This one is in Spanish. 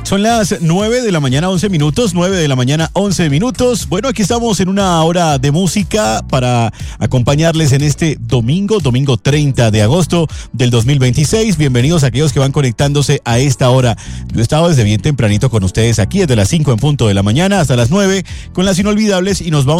Son las 9 de la mañana, 11 minutos, 9 de la mañana, 11 minutos. Bueno, aquí estamos en una hora de música para acompañarles en este domingo 30 de agosto del 2026. Bienvenidos a aquellos que van conectándose a esta hora. Yo he estado desde bien tempranito con ustedes aquí, desde las 5 en punto de la mañana hasta las 9, con las inolvidables, y nos vamos